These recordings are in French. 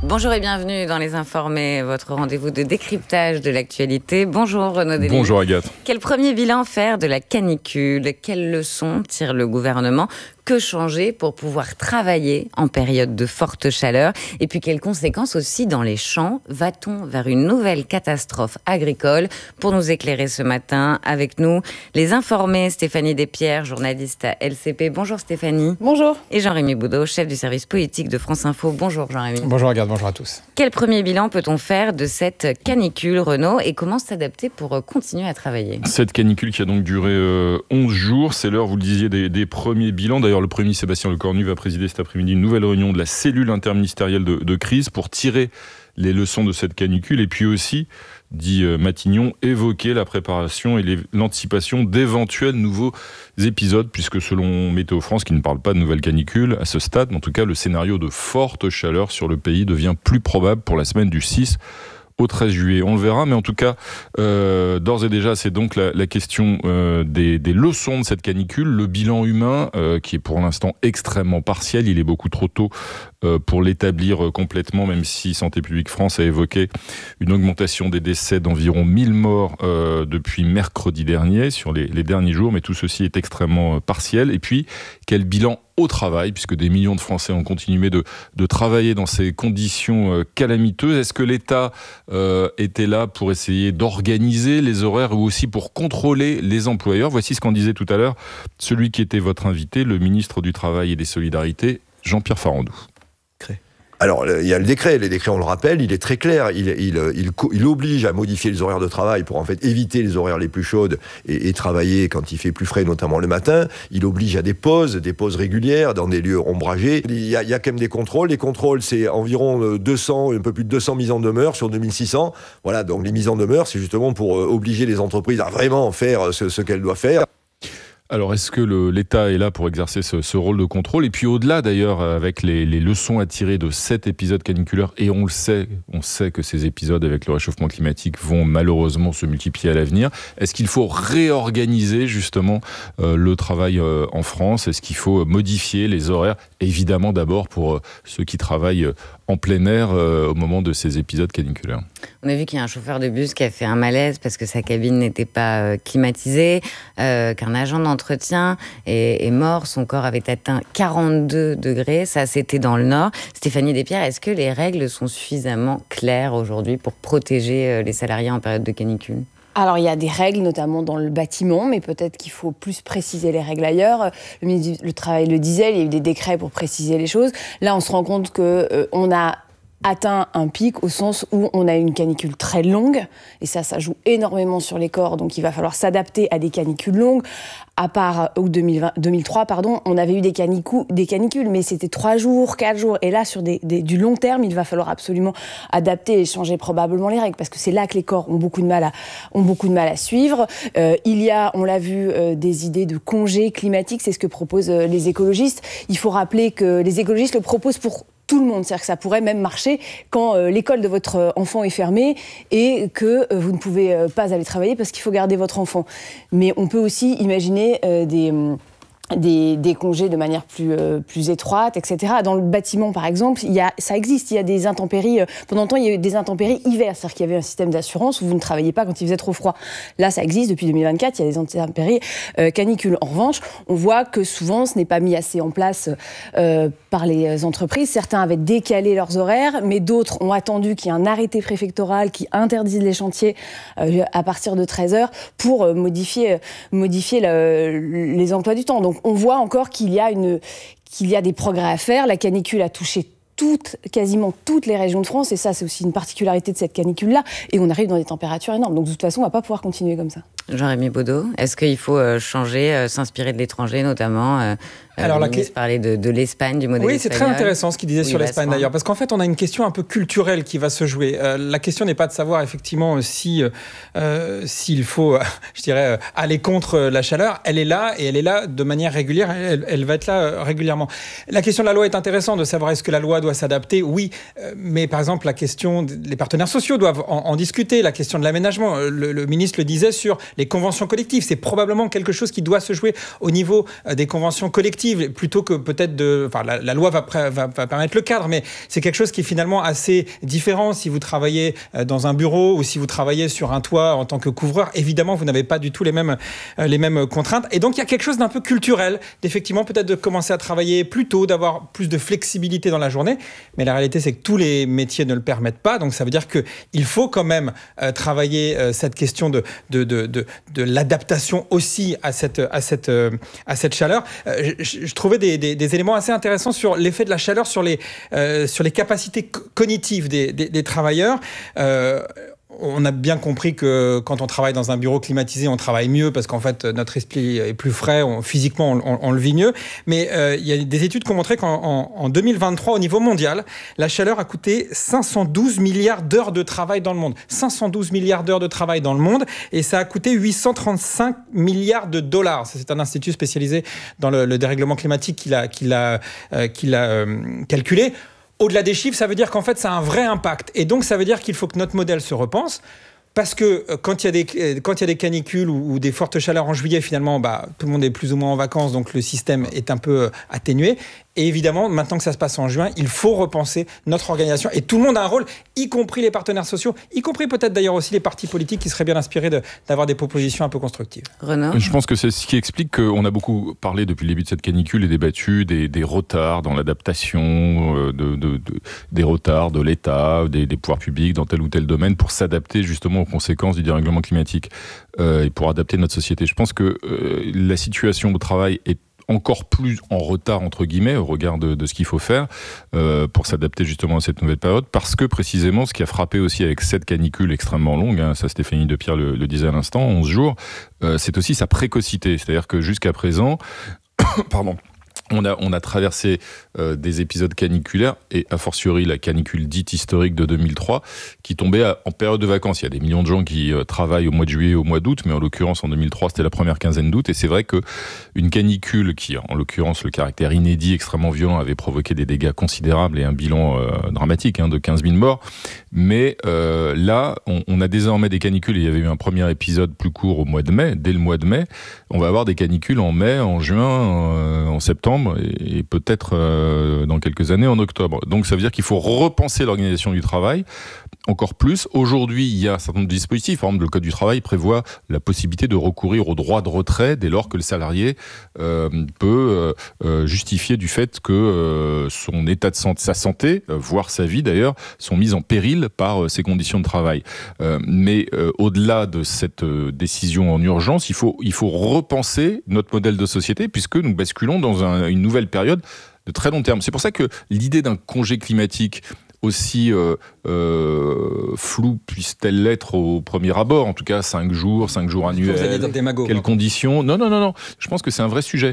Bonjour et bienvenue dans Les Informés, votre rendez-vous de décryptage de l'actualité. Bonjour Renaud Delis. Bonjour Agathe. Quel premier bilan faire de la canicule ? Quelles leçons tire le gouvernement ? Que changer pour pouvoir travailler en période de forte chaleur ? Et puis quelles conséquences aussi dans les champs ? Va-t-on vers une nouvelle catastrophe agricole ? Pour nous éclairer ce matin, avec nous, Les Informés, Stéphanie Despierres, journaliste à LCP. Bonjour Stéphanie. Bonjour. Et Jean-Rémy Boudot, chef du service politique de France Info. Bonjour Jean-Rémy. Bonjour Agathe, bonjour à tous. Quel premier bilan peut-on faire de cette canicule, Renaud, et comment s'adapter pour continuer à travailler ? Cette canicule qui a donc duré 11 jours, c'est l'heure, vous le disiez, des premiers bilans. D'ailleurs, le Premier ministre Sébastien Lecornu va présider cet après-midi une nouvelle réunion de la cellule interministérielle de crise pour tirer les leçons de cette canicule et puis aussi, dit Matignon, évoquer la préparation et l'anticipation d'éventuels nouveaux épisodes, puisque selon Météo France, qui ne parle pas de nouvelles canicules à ce stade, en tout cas le scénario de forte chaleur sur le pays devient plus probable pour la semaine du 6 au 13 juillet. On le verra, mais en tout cas, d'ores et déjà, c'est donc la question des leçons de cette canicule, le bilan humain, qui est pour l'instant extrêmement partiel. Il est beaucoup trop tôt pour l'établir complètement, même si Santé publique France a évoqué une augmentation des décès d'environ 1000 morts depuis mercredi dernier, sur les derniers jours, mais tout ceci est extrêmement partiel. Et puis, quel bilan au travail, puisque des millions de Français ont continué de travailler dans ces conditions calamiteuses. Est-ce que l'État était là pour essayer d'organiser les horaires ou aussi pour contrôler les employeurs ? Voici ce qu'en disait tout à l'heure celui qui était votre invité, le ministre du Travail et des Solidarités, Jean-Pierre Farandou. Alors, il y a le décret. Les décrets, on le rappelle, il est très clair. Il oblige à modifier les horaires de travail pour en fait éviter les horaires les plus chaudes et travailler quand il fait plus frais, notamment le matin. Il oblige à des pauses régulières dans des lieux ombragés. Il y a quand même des contrôles. Les contrôles, c'est environ 200, un peu plus de 200 mises en demeure sur 2600. Voilà, donc les mises en demeure, c'est justement pour obliger les entreprises à vraiment faire ce qu'elles doivent faire. Alors, est-ce que l'État est là pour exercer ce rôle de contrôle ? Et puis au-delà, d'ailleurs, avec les leçons à tirer de cet épisode caniculaire, et on sait que ces épisodes avec le réchauffement climatique vont malheureusement se multiplier à l'avenir, est-ce qu'il faut réorganiser justement le travail en France ? Est-ce qu'il faut modifier les horaires ? Évidemment, d'abord pour ceux qui travaillent en plein air au moment de ces épisodes caniculaires. On a vu qu'il y a un chauffeur de bus qui a fait un malaise parce que sa cabine n'était pas climatisée, qu'un agent d'entretien est mort, son corps avait atteint 42 degrés, ça c'était dans le Nord. Stéphanie Despierres, est-ce que les règles sont suffisamment claires aujourd'hui pour protéger les salariés en période de canicule ? Alors, il y a des règles, notamment dans le bâtiment, mais peut-être qu'il faut plus préciser les règles ailleurs. Le ministre du Travail le disait, il y a eu des décrets pour préciser les choses. Là, on se rend compte qu'on a atteint un pic au sens où on a une canicule très longue, et ça joue énormément sur les corps, donc il va falloir s'adapter à des canicules longues. À part août 2003, on avait eu des canicules, mais c'était 3 jours, 4 jours, et là, sur du long terme, il va falloir absolument adapter et changer probablement les règles, parce que c'est là que les corps ont beaucoup de mal à suivre. Il y a, on l'a vu, des idées de congés climatiques, c'est ce que proposent les écologistes. Il faut rappeler que les écologistes le proposent pour tout le monde, c'est-à-dire que ça pourrait même marcher quand l'école de votre enfant est fermée et que vous ne pouvez pas aller travailler parce qu'il faut garder votre enfant. Mais on peut aussi imaginer des congés de manière plus étroite, etc. Dans le bâtiment, par exemple, ça existe, il y a des intempéries. Pendant longtemps, il y a eu des intempéries hiver, c'est-à-dire qu'il y avait un système d'assurance où vous ne travailliez pas quand il faisait trop froid. Là, ça existe depuis 2024, il y a des intempéries canicules. En revanche, on voit que souvent, ce n'est pas mis assez en place par les entreprises. Certains avaient décalé leurs horaires, mais d'autres ont attendu qu'il y ait un arrêté préfectoral qui interdise les chantiers à partir de 13h pour modifier les emplois du temps. Donc, on voit encore qu'il y a des progrès à faire. La canicule a touché quasiment toutes les régions de France, et ça, c'est aussi une particularité de cette canicule-là, et on arrive dans des températures énormes. Donc, de toute façon, on ne va pas pouvoir continuer comme ça. Jean-Rémy Boudot, est-ce qu'il faut changer, s'inspirer de l'étranger, notamment Alors, le ministre parlait de l'Espagne, du modèle espagnol. Oui, c'est très intéressant ce qu'il disait sur l'Espagne d'ailleurs, parce qu'en fait, on a une question un peu culturelle qui va se jouer. La question n'est pas de savoir effectivement s'il faut, je dirais, aller contre la chaleur. Elle est là, et elle est là de manière régulière. Elle va être là régulièrement. La question de la loi est intéressante, de savoir est-ce que la loi doit s'adapter. Oui, mais par exemple, la question, les partenaires sociaux doivent en discuter. La question de l'aménagement, le ministre le disait sur les conventions collectives. C'est probablement quelque chose qui doit se jouer au niveau des conventions collectives. collective plutôt que peut-être la loi va permettre le cadre, mais c'est quelque chose qui est finalement assez différent. Si vous travaillez dans un bureau ou si vous travaillez sur un toit en tant que couvreur, évidemment, vous n'avez pas du tout les mêmes contraintes. Et donc, il y a quelque chose d'un peu culturel, d'effectivement, peut-être de commencer à travailler plus tôt, d'avoir plus de flexibilité dans la journée. Mais la réalité, c'est que tous les métiers ne le permettent pas. Donc, ça veut dire qu'il faut quand même travailler cette question de l'adaptation aussi à cette chaleur. Je trouvais des éléments assez intéressants sur l'effet de la chaleur sur les capacités cognitives des travailleurs. On a bien compris que quand on travaille dans un bureau climatisé, on travaille mieux parce qu'en fait, notre esprit est plus frais, physiquement, on le vit mieux. Mais il y a des études qui ont montré qu'en 2023, au niveau mondial, la chaleur a coûté 512 milliards d'heures de travail dans le monde. 512 milliards d'heures de travail dans le monde, et ça a coûté 835 milliards de dollars. C'est un institut spécialisé dans le dérèglement climatique qui l'a calculé. Au-delà des chiffres, ça veut dire qu'en fait, ça a un vrai impact. Et donc, ça veut dire qu'il faut que notre modèle se repense. Parce que quand il y a des canicules ou des fortes chaleurs en juillet, finalement, tout le monde est plus ou moins en vacances, donc le système est un peu atténué. Et évidemment, maintenant que ça se passe en juin, il faut repenser notre organisation. Et tout le monde a un rôle, y compris les partenaires sociaux, y compris peut-être d'ailleurs aussi les partis politiques qui seraient bien inspirés d'avoir des propositions un peu constructives. Renaud ? Je pense que c'est ce qui explique qu'on a beaucoup parlé depuis le début de cette canicule et débattu des retards dans l'adaptation, des retards de l'État, des pouvoirs publics dans tel ou tel domaine pour s'adapter justement aux conséquences du dérèglement climatique et pour adapter notre société. Je pense que la situation au travail est encore plus en retard, entre guillemets, au regard de ce qu'il faut faire pour s'adapter justement à cette nouvelle période, parce que précisément, ce qui a frappé aussi avec cette canicule extrêmement longue, ça Stéphanie Depierre le disait à l'instant, 11 jours, c'est aussi sa précocité. C'est-à-dire que jusqu'à présent, on a traversé des épisodes caniculaires, et a fortiori la canicule dite historique de 2003, qui tombait en période de vacances. Il y a des millions de gens qui travaillent au mois de juillet, au mois d'août, mais en l'occurrence en 2003, c'était la première quinzaine d'août, et c'est vrai qu'une canicule qui, en l'occurrence, le caractère inédit, extrêmement violent, avait provoqué des dès considérables et un bilan dramatique de 15 000 morts. Mais là, on a désormais des canicules, et il y avait eu un premier épisode plus court au mois de mai, dès le mois de mai. On va avoir des canicules en mai, en juin, en septembre, et peut-être dans quelques années en octobre. Donc ça veut dire qu'il faut repenser l'organisation du travail encore plus. Aujourd'hui, il y a un certain nombre de dispositifs. Par exemple, le Code du travail prévoit la possibilité de recourir au droit de retrait dès lors que le salarié peut justifier du fait que son état de santé, sa santé, voire sa vie d'ailleurs, sont mises en péril par ces conditions de travail. Mais au-delà de cette décision en urgence, il faut repenser notre modèle de société, puisque nous basculons dans une nouvelle période de très long terme. C'est pour ça que l'idée d'un congé climatique, aussi floue puisse-t-elle l'être au premier abord, en tout cas 5 jours annuels, vous allez dire démago, quelles conditions, non, je pense que c'est un vrai sujet.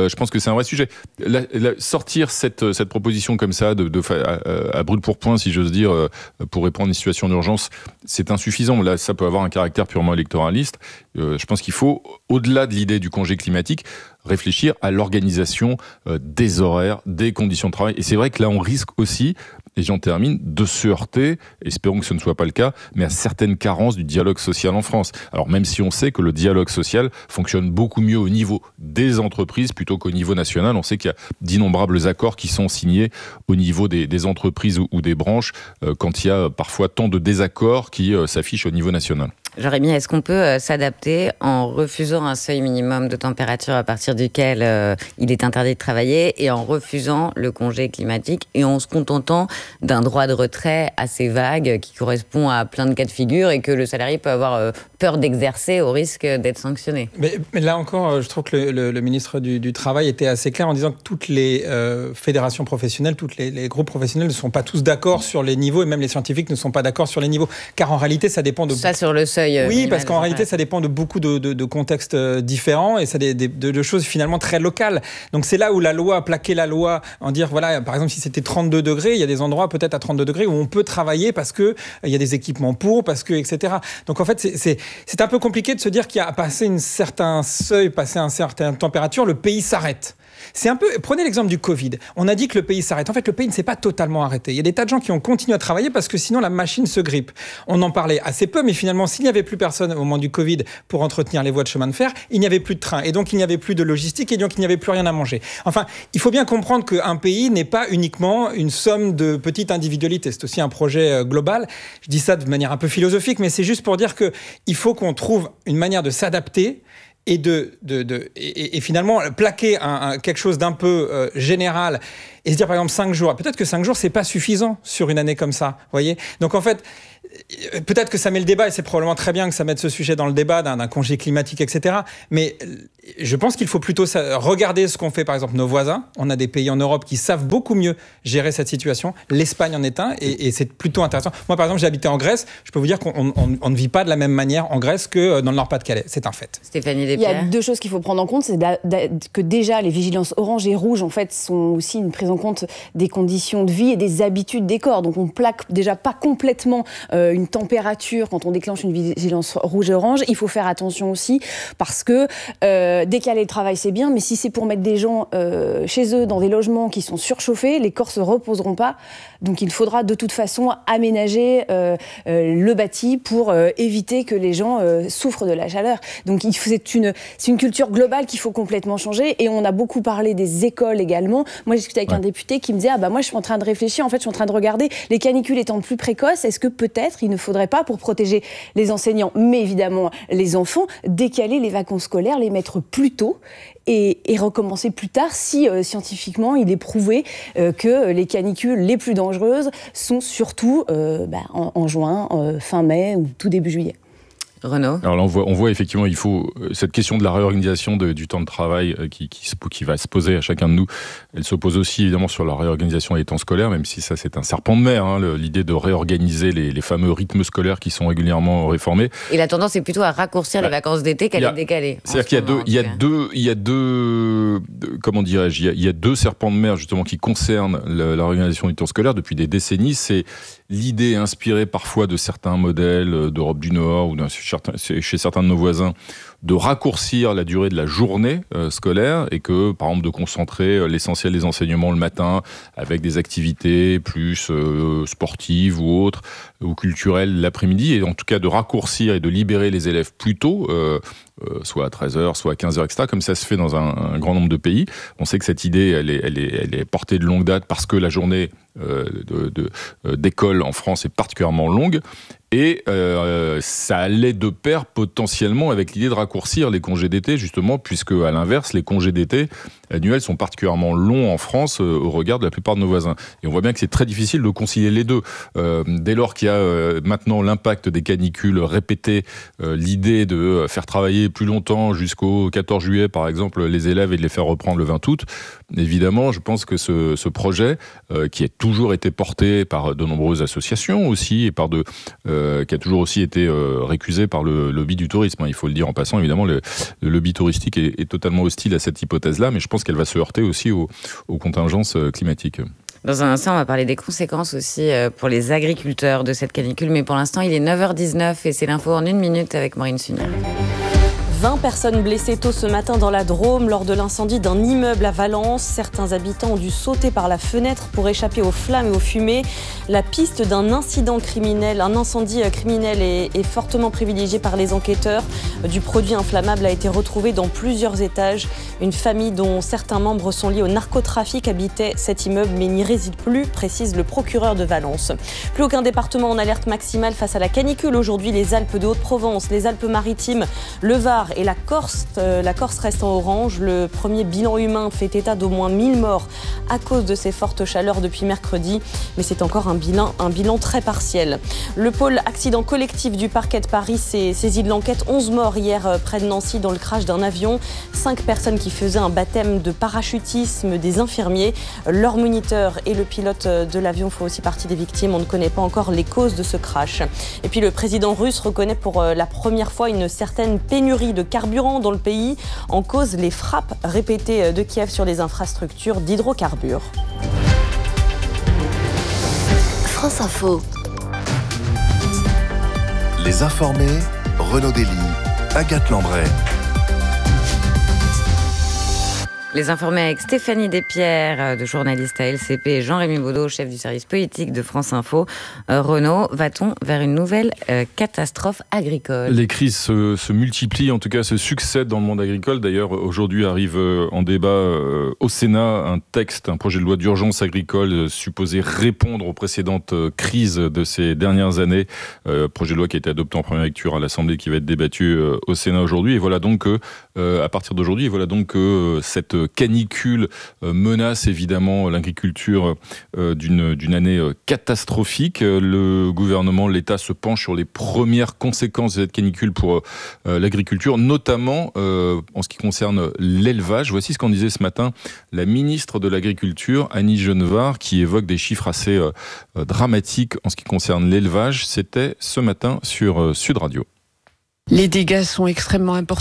Sortir cette proposition comme ça, à brûle-pourpoint, si j'ose dire, pour répondre à une situation d'urgence, c'est insuffisant. Là, ça peut avoir un caractère purement électoraliste. Je pense qu'il faut, au-delà de l'idée du congé climatique, réfléchir à l'organisation des horaires, des conditions de travail. Et c'est vrai que là, on risque aussi, et j'en termine, de se heurter, espérons que ce ne soit pas le cas, mais à certaines carences du dialogue social en France. Alors même si on sait que le dialogue social fonctionne beaucoup mieux au niveau des entreprises plutôt qu'au niveau national, on sait qu'il y a d'innombrables accords qui sont signés au niveau des entreprises ou des branches quand il y a parfois tant de désaccords qui s'affichent au niveau national. Jérémy, est-ce qu'on peut s'adapter en refusant un seuil minimum de température à partir duquel il est interdit de travailler, et en refusant le congé climatique, et en se contentant d'un droit de retrait assez vague qui correspond à plein de cas de figure et que le salarié peut avoir peur d'exercer au risque d'être sanctionné? Mais là encore, je trouve que le ministre du Travail était assez clair en disant que toutes les fédérations professionnelles, tous les groupes professionnels ne sont pas tous d'accord sur les niveaux, et même les scientifiques ne sont pas d'accord sur les niveaux. Car en réalité, ça dépend de... Ça sur le seuil. Oui, parce qu'en réalité, ça dépend de beaucoup de contextes différents, et ça de choses finalement très locales. Donc c'est là où la loi, plaquer la loi, en dire, voilà, par exemple, si c'était 32 degrés, il y a des endroits peut-être à 32 degrés où on peut travailler parce qu'il y a des équipements etc. Donc en fait, c'est un peu compliqué de se dire qu'il y a passé un certain seuil, passé une certaine température, le pays s'arrête. C'est un peu, prenez l'exemple du Covid. On a dit que le pays s'arrête. En fait, le pays ne s'est pas totalement arrêté. Il y a des tas de gens qui ont continué à travailler parce que sinon la machine se grippe. On en parlait assez peu, mais finalement, s'il n'y avait plus personne au moment du Covid pour entretenir les voies de chemin de fer, il n'y avait plus de train. Et donc, il n'y avait plus de logistique et donc, il n'y avait plus rien à manger. Enfin, il faut bien comprendre qu'un pays n'est pas uniquement une somme de petites individualités. C'est aussi un projet global. Je dis ça de manière un peu philosophique, mais c'est juste pour dire qu'il faut qu'on trouve une manière de s'adapter et finalement plaquer quelque chose d'un peu général et se dire par exemple 5 jours. Peut-être que 5 jours, c'est pas suffisant sur une année comme ça, voyez. Donc en fait, peut-être que ça met le débat, et c'est probablement très bien que ça mette ce sujet dans le débat d'un congé climatique, etc. Mais je pense qu'il faut plutôt regarder ce qu'ont fait par exemple nos voisins. On a des pays en Europe qui savent beaucoup mieux gérer cette situation. L'Espagne en est un, et c'est plutôt intéressant. Moi par exemple, j'ai habité en Grèce. Je peux vous dire qu'on ne vit pas de la même manière en Grèce que dans le Nord-Pas-de-Calais. C'est un fait. Stéphanie Despierres. Il y a 2 choses qu'il faut prendre en compte. C'est que déjà, les vigilances orange et rouge, en fait, sont aussi une prise en compte des conditions de vie et des habitudes des corps. Donc on plaque déjà pas complètement une température quand on déclenche une vigilance rouge et orange. Il faut faire attention aussi parce que décaler le travail, c'est bien, mais si c'est pour mettre des gens chez eux dans des logements qui sont surchauffés, les corps se reposeront pas. Donc il faudra de toute façon aménager le bâti pour éviter que les gens souffrent de la chaleur. Donc c'est une culture globale qu'il faut complètement changer. Et on a beaucoup parlé des écoles également. Moi, j'ai discuté avec un député qui me disait moi, je suis en train de réfléchir. En fait, je suis en train de regarder les canicules étant plus précoces. Est-ce que peut-être il ne faudrait pas, pour protéger les enseignants, mais évidemment les enfants, décaler les vacances scolaires, les mettre plus tôt et recommencer plus tard si scientifiquement il est prouvé que les canicules les plus dangereuses sont surtout en juin, fin mai ou tout début juillet. Renaud. Alors là, on voit effectivement, il faut cette question de la réorganisation du temps de travail qui va se poser à chacun de nous. Elle se pose aussi évidemment sur la réorganisation des temps scolaires, même si ça c'est un serpent de mer, l'idée de réorganiser les fameux rythmes scolaires qui sont régulièrement réformés. Et la tendance est plutôt à raccourcir les vacances d'été qu'à les décaler. C'est-à-dire qu'il y a deux, comment dirais-je, il y a 2 serpents de mer justement qui concernent la réorganisation du temps scolaire depuis des décennies. C'est l'idée inspirée parfois de certains modèles d'Europe du Nord ou chez certains de nos voisins de raccourcir la durée de la journée scolaire et que, par exemple, de concentrer l'essentiel des enseignements le matin avec des activités plus sportives ou autres, ou culturelles l'après-midi, et en tout cas de raccourcir et de libérer les élèves plus tôt, soit à 13h, soit à 15h, etc., comme ça se fait dans un grand nombre de pays. On sait que cette idée, elle est portée de longue date parce que la journée d'école en France est particulièrement longue. Et ça allait de pair potentiellement avec l'idée de raccourcir les congés d'été, justement, puisque à l'inverse, les congés d'été annuels sont particulièrement longs en France au regard de la plupart de nos voisins. Et on voit bien que c'est très difficile de concilier les deux. Dès lors qu'il y a maintenant l'impact des canicules répétées, l'idée de faire travailler plus longtemps jusqu'au 14 juillet, par exemple, les élèves et de les faire reprendre le 20 août, évidemment, je pense que ce projet, qui a toujours été porté par de nombreuses associations aussi, et qui a toujours aussi été récusé par le lobby du tourisme. Il faut le dire en passant, évidemment, le lobby touristique est totalement hostile à cette hypothèse-là, mais je pense qu'elle va se heurter aussi aux contingences climatiques. Dans un instant, on va parler des conséquences aussi pour les agriculteurs de cette canicule, mais pour l'instant, il est 9h19 et c'est l'info en 1 minute avec Maureen Sunier. 20 personnes blessées tôt ce matin dans la Drôme lors de l'incendie d'un immeuble à Valence. Certains habitants ont dû sauter par la fenêtre pour échapper aux flammes et aux fumées. La piste d'un incendie criminel est fortement privilégiée par les enquêteurs. Du produit inflammable a été retrouvé dans plusieurs étages. Une famille dont certains membres sont liés au narcotrafic habitait cet immeuble mais n'y réside plus, précise le procureur de Valence. Plus aucun département en alerte maximale face à la canicule. Aujourd'hui, les Alpes de Haute-Provence, les Alpes-Maritimes, le Var et la Corse reste en orange. Le premier bilan humain fait état d'au moins 1000 morts à cause de ces fortes chaleurs depuis mercredi. Mais c'est encore un bilan très partiel. Le pôle accident collectif du parquet de Paris s'est saisi de l'enquête. 11 morts hier près de Nancy dans le crash d'un avion. 5 personnes qui faisaient un baptême de parachutisme, des infirmiers. Leur moniteur et le pilote de l'avion font aussi partie des victimes. On ne connaît pas encore les causes de ce crash. Et puis le président russe reconnaît pour la première fois une certaine pénurie de carburant dans le pays, en cause les frappes répétées de Kiev sur les infrastructures d'hydrocarbures. France Info. Les informés, Renaud Dely, Agathe Lambray. Les informer avec Stéphanie Despierres, de journaliste à LCP, et Jean-Rémy Baudot, chef du service politique de France Info. Renaud, va-t-on vers une nouvelle catastrophe agricole ? Les crises se multiplient, en tout cas se succèdent dans le monde agricole. D'ailleurs, aujourd'hui arrive en débat au Sénat un projet de loi d'urgence agricole supposé répondre aux précédentes crises de ces dernières années. Projet de loi qui a été adopté en première lecture à l'Assemblée, qui va être débattu au Sénat aujourd'hui. Et voilà donc à partir d'aujourd'hui, cette canicule menace évidemment l'agriculture d'une année catastrophique. Le gouvernement, l'État se penche sur les premières conséquences de cette canicule pour l'agriculture, notamment en ce qui concerne l'élevage. Voici ce qu'en disait ce matin la ministre de l'Agriculture, Annie Genevard, qui évoque des chiffres assez dramatiques en ce qui concerne l'élevage. C'était ce matin sur Sud Radio. Les dégâts sont extrêmement importants.